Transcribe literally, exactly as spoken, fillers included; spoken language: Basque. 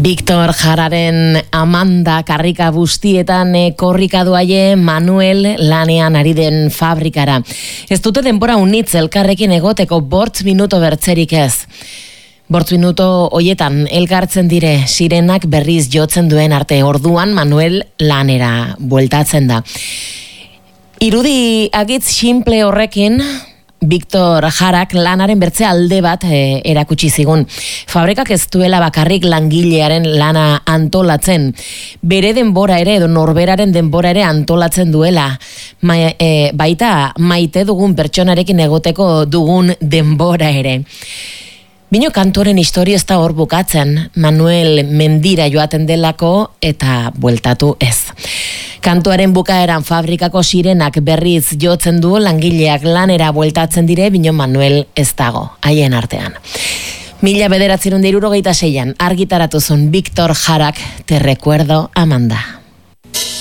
Victor Jararen Amanda karrika bustietan korrika duaie Manuel lanean ari den fabrikara. Ez dute denbora unitz elkarrekin egoteko bortz minuto bertzerik ez. Bortz minuto hoietan elkartzen dire sirenak berriz jotzen duen arte orduan Manuel lanera bueltatzen da. Irudi agitz simple horrekin Victor Jarak lanaren bertze alde bat e, erakutsi zigun. Fabrikak ez duela bakarrik langilearen lana antolatzen, bere denbora ere edo norberaren denbora ere antolatzen duela. Ma, e, baita maite dugun pertsonarekin egoteko dugun denbora ere. Bino kantoren historia ez da hor bukatzen, Manuel mendira joaten delako eta bueltatu ez. Kantuaren bukaeran fabrikako sirenak berriz jotzen du, langileak lanera bueltatzen dire, bino Manuel ez dago, haien artean. Mila bederatzerun hirurogeita seian argitaratu zuen Victor Jarak, te recuerdo Amanda.